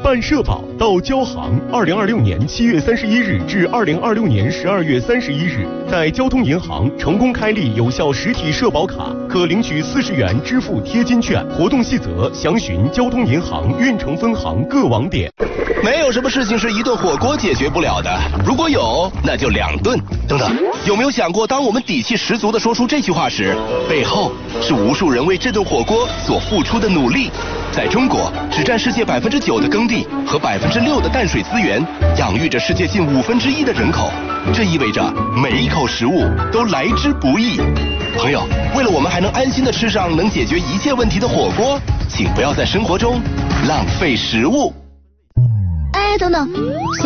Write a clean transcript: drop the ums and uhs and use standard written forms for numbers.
办社保到交行，2026年7月31日至2026年12月31日，在交通银行成功开立有效实体社保卡，可领取40元支付贴金券。活动细则详询交通银行运城分行各网点。 没有什么事情是一顿火锅解决不了的，如果有，那就2顿。等等，有没有想过，当我们底气十足地说出这句话时，背后是无数人为这顿火锅所付出的努力？在中国，只占世界9%的耕地和6%的淡水资源，养育着世界近1/5的人口。这意味着每一口食物都来之不易。朋友，为了我们还能安心地吃上能解决一切问题的火锅，请不要在生活中浪费食物。 哎，等等。